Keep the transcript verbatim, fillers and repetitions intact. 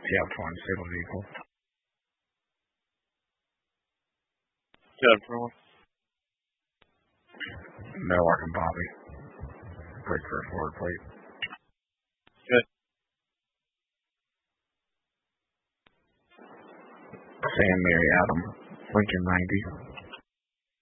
Yeah, twenty disabled vehicle. ten for one. No, Arkham Bobby. Break for a forward plate. Good. Sam Mary Adam, Lincoln ninety.